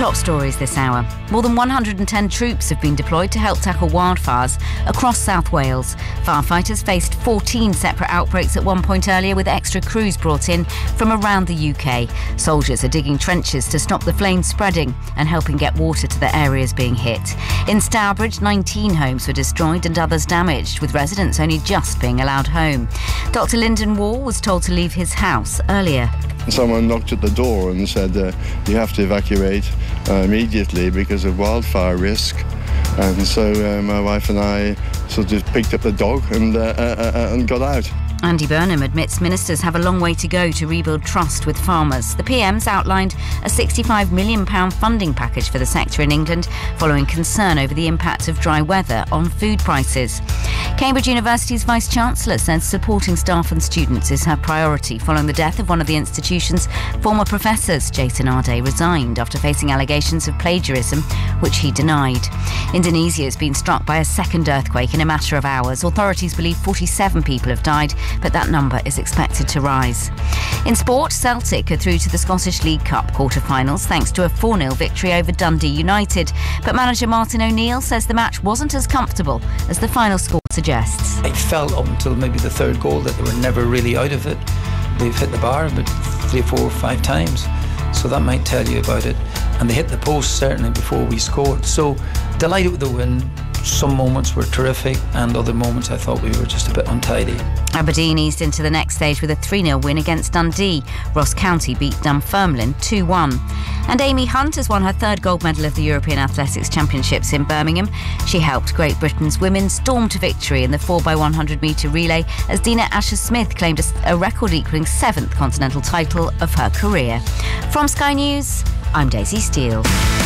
Top stories this hour. More than 110 troops have been deployed to help tackle wildfires across South Wales. Firefighters faced 14 separate outbreaks at one point earlier, with extra crews brought in from around the UK. Soldiers are digging trenches to stop the flames spreading and helping get water to the areas being hit. In Stourbridge, 19 homes were destroyed and others damaged, with residents only just being allowed home. Dr. Lyndon Wall was told to leave his house earlier. Someone knocked at the door and said, you have to evacuate immediately because of wildfire risk. And so my wife and I sort of picked up the dog and got out. Andy Burnham admits ministers have a long way to go to rebuild trust with farmers. The PM's outlined a £65 million funding package for the sector in England, following concern over the impact of dry weather on food prices. Cambridge University's Vice-Chancellor says supporting staff and students is her priority following the death of one of the institution's former professors. Jason Arday resigned after facing allegations of plagiarism, which he denied. Indonesia has been struck by a second earthquake in a matter of hours. Authorities believe 47 people have died, but that number is expected to rise. In sport, Celtic are through to the Scottish League Cup quarter-finals thanks to a 4-0 victory over Dundee United. But manager Martin O'Neill says the match wasn't as comfortable as the final score suggests. It felt up until maybe the third goal that they were never really out of it. They've hit the bar about 3, 4, 5 times, so that might tell you about it. And they hit the post certainly before we scored. So delighted with the win. Some moments were terrific and other moments I thought we were just a bit untidy. Aberdeen eased into the next stage with a 3-0 win against Dundee. Ross County beat Dunfermline 2-1. And Amy Hunt has won her third gold medal of the European Athletics Championships in Birmingham. She helped Great Britain's women storm to victory in the 4x100 metre relay as Dina Asher-Smith claimed a record-equalling 7th continental title of her career. From Sky News, I'm Daisy Steele.